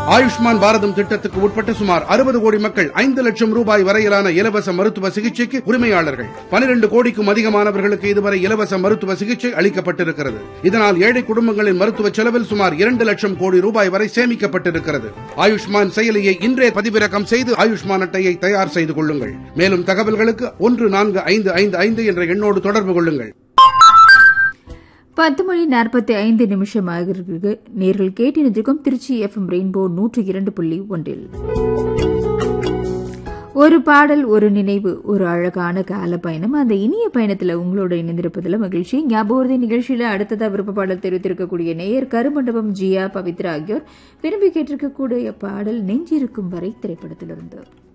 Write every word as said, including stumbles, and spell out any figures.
ஆயுஷ்மான் பாரதம் திட்டத்துக்கு உட்பட்ட சுமார் அறுபது கோடி மக்கள் ஐந்து லட்சம் ரூபாய் வரையிலான இலவச மருத்துவ சிகிச்சைக்கு உரிமையாளர்கள். பனிரெண்டு கோடிக்கும் அதிகமானவர்களுக்கு இதுவரை இலவச மருத்துவ சிகிச்சை அளிக்கப்பட்டிருக்கிறது. இதனால் ஏழை குடும்பங்களின் மருத்துவ செலவில் சுமார் இரண்டு லட்சம் கோடி ரூபாய் வரை சேமிக்கப்பட்டிருக்கிறது. ஆயுஷ்மான் செயலியை இன்றே பதிவிறக்கம் செய்து ஆயுஷ்மான் அட்டையை தயார் செய்து கொள்ளுங்கள். மேலும் தகவல்களுக்கு ஒன்று நான்கு ஐந்து ஐந்து ஐந்து என்ற எண்ணோடு தொடர்பு கொள்ளுங்கள். பத்து மணி நாற்பத்தி ஐந்து நிமிஷம் ஆகிறது. நேர்கள் கேட்டிருக்கும் திருச்சி எஃப்எம் ரெயின்போ நூற்று இரண்டு புள்ளி ஒன்றில் ஒரு பாடல் ஒரு நினைவு, ஒரு அழகான கால பயணம். அந்த இனிய பயணத்தில் உங்களோட இணைந்திருப்பதில் மகிழ்ச்சி. ஞாபகம் நிகழ்ச்சியில் அடுத்ததாக விருப்ப பாடல் தெரிவித்திருக்கக்கூடிய நேயர் கருமண்டபம் ஜியா பவித்ரா ஆகியோர் விரும்பி கேட்டிருக்கக்கூடிய பாடல் நெஞ்சிருக்கும் வரை திரைப்படத்திலிருந்து.